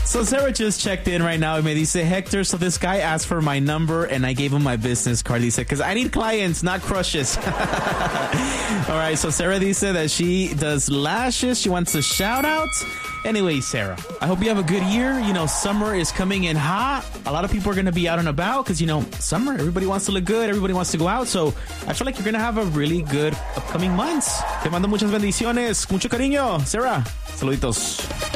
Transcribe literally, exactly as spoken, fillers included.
So Sarah just checked in right now. Y me dice, Hector, so this guy asked for my number and I gave him my business card. Dice, because I need clients, not crushes. All right, so Sarah dice that she does lashes. She wants a shout out. Anyway, Sarah, I hope you have a good year. You know, summer is coming in hot. A lot of people are going to be out and about because, you know, summer, everybody wants to look good. Everybody wants to go out. So I feel like you're going to have a really good upcoming months. Te mando muchas bendiciones. Mucho cariño. Sarah, saluditos.